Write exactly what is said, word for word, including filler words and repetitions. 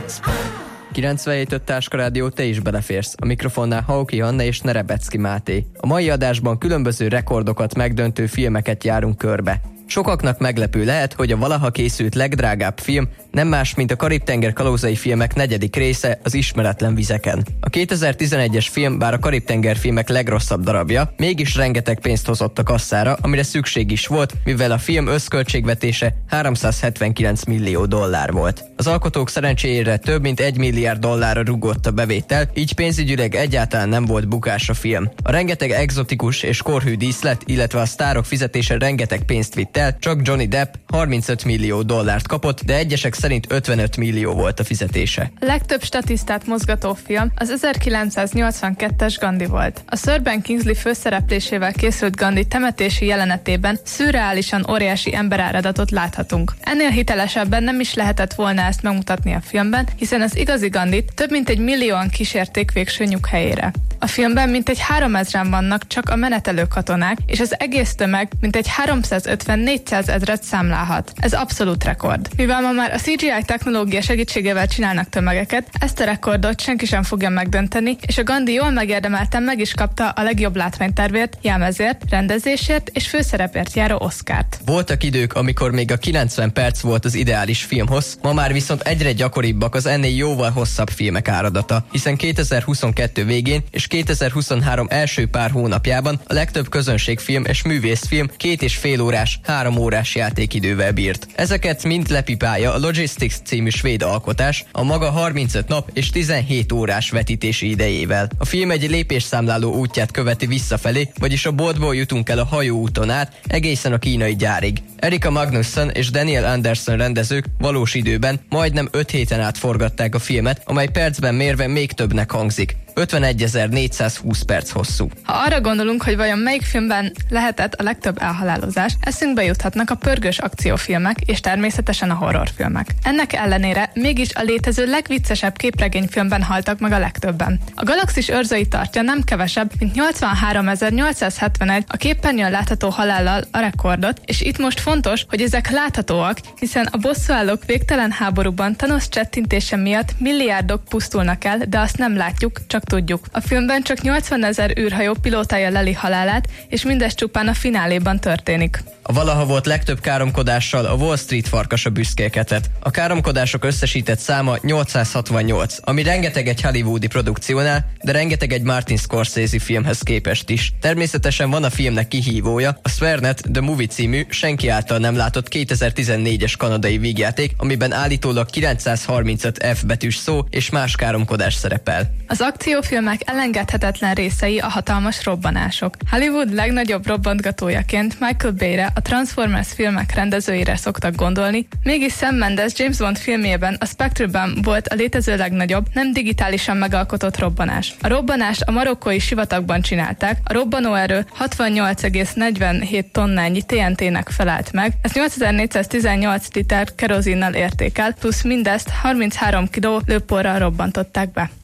kilencvenhét öt Táska Rádió, te is beleférsz. A mikrofonnál Hauki Anna és Nerebecki Máté. A mai adásban különböző rekordokat megdöntő filmeket járunk körbe. Sokaknak meglepő lehet, hogy a valaha készült legdrágább film nem más, mint a Karib-tenger kalózai filmek negyedik része, az Ismeretlen vizeken. A kétezer-tizenegyes film, bár a Karib-tenger filmek legrosszabb darabja, mégis rengeteg pénzt hozott a kasszára, amire szükség is volt, mivel a film összköltségvetése háromszázhetvenkilenc millió dollár volt. Az alkotók szerencsére több mint egy milliárd dollárra rugott a bevétel, így pénzügyileg egyáltalán nem volt bukás a film. A rengeteg egzotikus és korhű díszlet, illetve a sztárok fizetése rengeteg pénzt vitt el, csak Johnny Depp harmincöt millió dollárt kapott, de egyesek szerint ötvenöt millió volt a fizetése. A legtöbb statisztát mozgató film az ezerkilencszáznyolcvankettes Gandhi volt. A Sir Ben Kingsley főszereplésével készült Gandhi temetési jelenetében szürreálisan óriási emberáradatot láthatunk. Ennél hitelesebben nem is lehetett volna ezt megmutatni a filmben, hiszen az igazi Gandhit több mint egy millióan kísérték végső nyughelyére. A filmben mintegy háromezren vannak csak a menetelő katonák, és az egész tömeg mintegy háromszázötven-négyszáz ezret számlálhat. Ez abszolút rekord. Mivel ma már a cé gé i technológia segítségével csinálnak tömegeket, ezt a rekordot senki sem fogja megdönteni, és a Gandhi jól megérdemelten meg is kapta a legjobb látványtervért, jelmezért, rendezésért és főszerepért járó Oscart. Voltak idők, amikor még a kilencven perc volt az ideális filmhossz, ma már viszont egyre gyakoribbak az ennél jóval hosszabb filmek áradata, hiszen kétezer-huszonkettő végén és kétezer-huszonhárom első pár hónapjában a legtöbb közönségfilm és művészfilm két és fél órás, három órás játékidővel bírt. Ezeket mind lepipálja a Logistics című svéd alkotás a maga harmincöt nap és tizenhét órás vetítési idejével. A film egy lépésszámláló útját követi visszafelé, vagyis a boltból jutunk el a hajóúton át egészen a kínai gyárig. Erika Magnusson és Daniel Anderson rendezők valós időben majdnem öt héten át forgatták a filmet, amely percben mérve még többnek hangzik. ötvenegyezer-négyszázhúsz perc hosszú. Ha arra gondolunk, hogy vajon melyik filmben lehetett a legtöbb elhalálozás, eszünkbe juthatnak a pörgős akciófilmek és természetesen a horrorfilmek. Ennek ellenére mégis a létező legviccesebb képregényfilmben haltak meg a legtöbben. A Galaxis őrzői tartja nem kevesebb, mint nyolcvanháromezer-nyolcszázhetvenegy a képernyőn látható halállal a rekordot, és itt most fontos, hogy ezek láthatóak, hiszen a bosszúállók végtelen háborúban Thanos csettintése miatt milliárdok pusztulnak el, de azt nem látjuk, csak tudjuk. A filmben csak nyolcvanezer űrhajó pilótája leli halálát, és mindez csupán a fináléban történik. A valaha volt legtöbb káromkodással a Wall Street farkasa büszkélkedett. A káromkodások összesített száma nyolcszázhatvannyolc, ami rengeteg egy hollywoodi produkciónál, de rengeteg egy Martin Scorsese filmhez képest is. Természetesen van a filmnek kihívója, a Swearnet The Movie című, senki által nem látott kétezer-tizennégyes kanadai vígjáték, amiben állítólag kilencszázharmincöt F betűs szó és más káromkodás szerepel. Az akciófilmek elengedhetetlen részei a hatalmas robbanások. Hollywood legnagyobb robbantgatójaként Michael Bay-re, a Transformers filmek rendezőire szoktak gondolni, mégis Sam Mendes James Bond filmjében, a Spectre-ben volt a létező legnagyobb, nem digitálisan megalkotott robbanás. A robbanást a marokkói sivatagban csinálták, a robbanóerő hatvannyolc egész negyvenhét tonnányi té en té-nek felelt meg, ez nyolcezer-négyszáztizennyolc liter kerozinnal érték el, plusz mindezt harminchárom kiló lőporral robbantották be.